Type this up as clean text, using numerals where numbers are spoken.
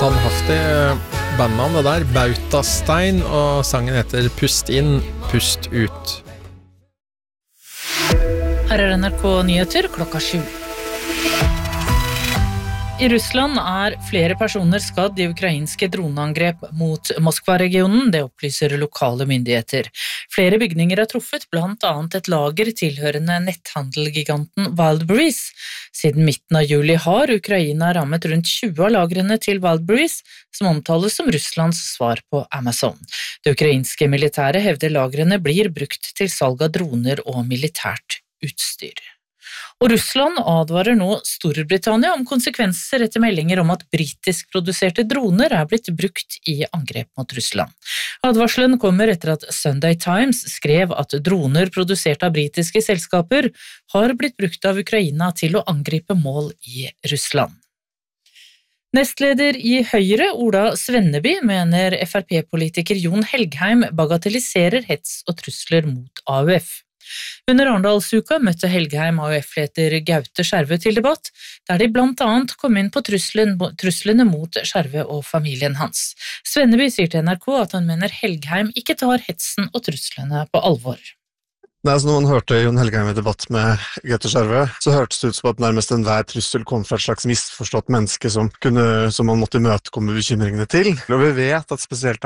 Standhaftig bandnavn det der, Bautastein, og sangen heter Pust inn, pust ut. Her NRK Nyheter klokka 7. I Russland flere personer skadd i ukrainske droneangrep mot Moskva-regionen, det opplyser lokale myndigheter. Flere bygninger truffet, blant annet et lager tilhørende netthandelgiganten Wildberries. Siden midten av juli har Ukraina rammet rundt 20 av lagrene til Wildberries, som omtales som Russlands svar på Amazon. Det ukrainske militæret hevder lagrene blir brukt til salg av droner og militært utstyr. Og Russland advarer nå Storbritannia om konsekvenser etter meldinger om at britisk-produserte droner blitt brukt i angrep mot Russland. Advarselen kommer etter at Sunday Times skrev at droner produsert av britiske selskaper har blitt brukt av Ukraina til å angripe mål i Russland. Nestleder i Høyre, Ola Svenneby, mener FrP-politiker Jon Helgheim bagatelliserer hets og trusler mot AUF. Under Arendalsuka møtte Helgheim AUF-leder Gaute Skjervø til debatt, der de blant annet kom inn på truslene mot Skjervø og familien hans. Svenneby sier til NRK at han mener Helgheim ikke tar hetsen og truslene på alvor. Når man hørte Jon Helgheim i debatt med Gaute Skjervø, så hørtes det ut som at nærmest enhver trussel kom fra et slags misforstått menneske som man måtte imøtekomme bekymringene til. Og vi vet at spesielt